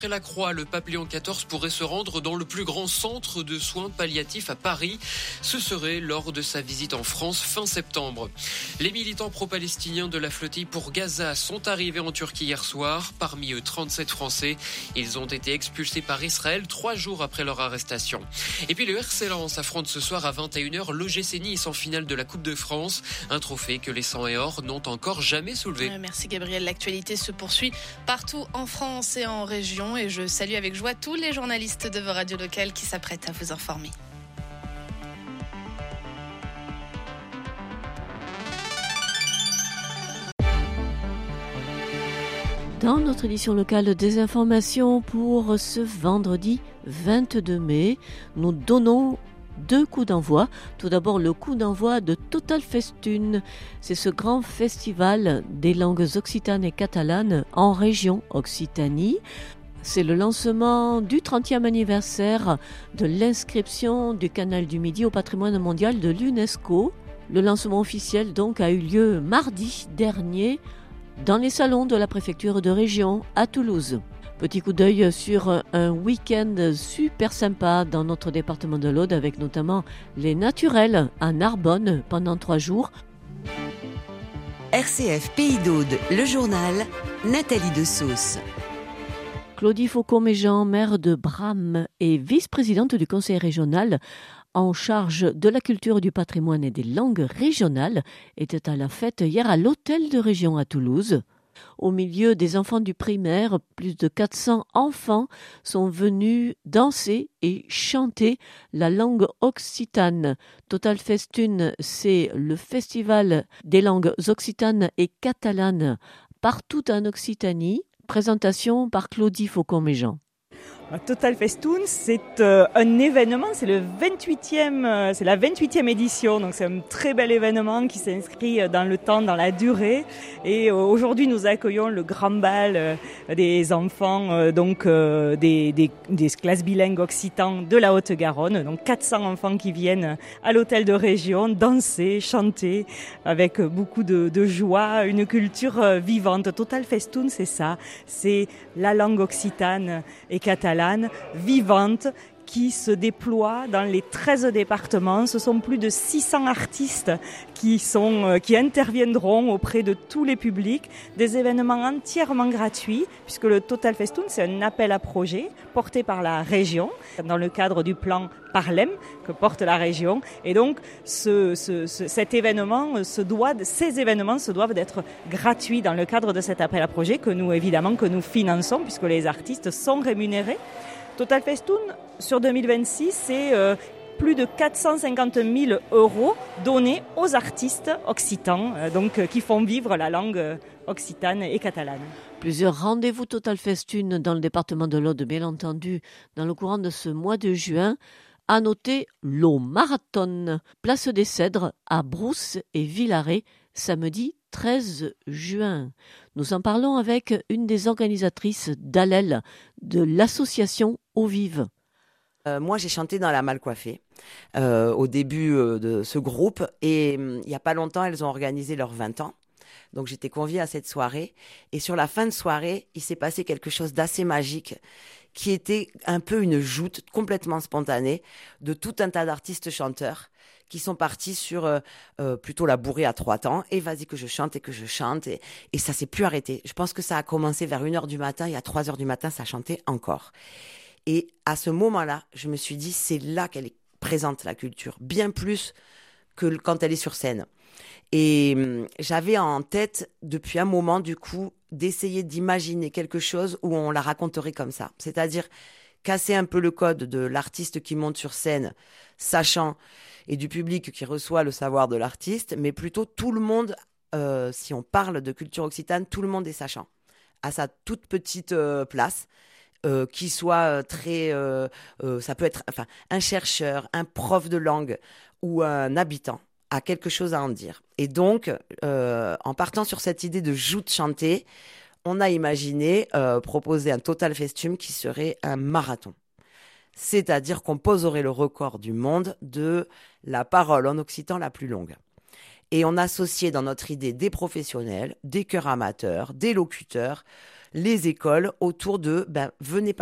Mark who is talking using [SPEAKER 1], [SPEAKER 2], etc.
[SPEAKER 1] Après la Croix, le pape Léon XIV pourrait se rendre dans le plus grand centre de soins palliatifs à Paris. Ce serait lors de sa visite en France fin septembre. Les militants pro-palestiniens de la flottille pour Gaza sont arrivés en Turquie hier soir. Parmi eux, 37 Français. Ils ont été expulsés par Israël 3 jours après leur arrestation. Et puis le RC Lens affronte ce soir à 21h l'OGC Nice en finale de la Coupe de France. Un trophée que les 100 et or n'ont encore jamais soulevé.
[SPEAKER 2] Merci Gabriel. L'actualité se poursuit partout en France et en région. Et je salue avec joie tous les journalistes de vos radios locales qui s'apprêtent à vous informer.
[SPEAKER 3] Dans notre édition locale des informations pour ce vendredi 22 mai, nous donnons 2 coups d'envoi. Tout d'abord, le coup d'envoi de Total Festune. C'est ce grand festival des langues occitanes et catalanes en région Occitanie. C'est le lancement du 30e anniversaire de l'inscription du canal du Midi au patrimoine mondial de l'UNESCO. Le lancement officiel donc a eu lieu mardi dernier dans les salons de la préfecture de région à Toulouse. Petit coup d'œil sur un week-end super sympa dans notre département de l'Aude avec notamment les Naturels à Narbonne pendant 3 jours.
[SPEAKER 4] RCF Pays d'Aude, le journal, Nathalie Dessausse.
[SPEAKER 3] Claudie Faucon-Méjean, maire de Bram et vice-présidente du conseil régional en charge de la culture, du patrimoine et des langues régionales, était à la fête hier à l'hôtel de région à Toulouse. Au milieu des enfants du primaire, plus de 400 enfants sont venus danser et chanter la langue occitane. Total Festune, c'est le festival des langues occitanes et catalanes partout en Occitanie. Présentation par Claudie Faucon-Méjean.
[SPEAKER 5] Total Festune, c'est un événement, c'est la 28e édition, donc c'est un très bel événement qui s'inscrit dans le temps, dans la durée. Et aujourd'hui, nous accueillons le grand bal des enfants, des classes bilingues occitans de la Haute-Garonne. Donc 400 enfants qui viennent à l'hôtel de région danser, chanter avec beaucoup de joie, une culture vivante. Total Festune, c'est ça, c'est la langue occitane et catalane vivante qui se déploie dans les 13 départements. Ce sont plus de 600 artistes qui interviendront auprès de tous les publics. Des événements entièrement gratuits, puisque le Total Festune, c'est un appel à projet porté par la région, dans le cadre du plan Parlem que porte la région. Et donc, ces événements se doivent d'être gratuits dans le cadre de cet appel à projet que nous finançons, puisque les artistes sont rémunérés. Total Festune, sur 2026, c'est plus de 450 000 € donnés aux artistes occitans, qui font vivre la langue occitane et catalane.
[SPEAKER 3] Plusieurs rendez-vous Total Festune dans le département de l'Aude, bien entendu, dans le courant de ce mois de juin. À noter l'eau marathon, place des Cèdres à Brousse et Villaret, samedi 13 juin. Nous en parlons avec une des organisatrices d'Allel, de l'association Eau Vive.
[SPEAKER 6] Moi, j'ai chanté dans la Malcoiffée au début de ce groupe et il n'y a pas longtemps, elles ont organisé leurs 20 ans. Donc, j'étais conviée à cette soirée et sur la fin de soirée, il s'est passé quelque chose d'assez magique qui était un peu une joute complètement spontanée de tout un tas d'artistes chanteurs qui sont partis sur plutôt la bourrée à 3 temps et vas-y que je chante et ça s'est plus arrêté. Je pense que ça a commencé vers 1h du matin et à 3h du matin, ça chantait encore. Et à ce moment-là, je me suis dit, c'est là qu'elle est présente, la culture, bien plus que quand elle est sur scène. Et j'avais en tête, depuis un moment, du coup, d'essayer d'imaginer quelque chose où on la raconterait comme ça. C'est-à-dire casser un peu le code de l'artiste qui monte sur scène, sachant, et du public qui reçoit le savoir de l'artiste, mais plutôt tout le monde, si on parle de culture occitane, tout le monde est sachant, à sa toute petite place. Qui soit très, ça peut être un chercheur, un prof de langue ou un habitant a quelque chose à en dire. Et donc, en partant sur cette idée de joute chantée, on a imaginé proposer un Total Festune qui serait un marathon. C'est-à-dire qu'on poserait le record du monde de la parole en occitan la plus longue. Et on associait dans notre idée des professionnels, des chœurs amateurs, des locuteurs, les écoles autour de venez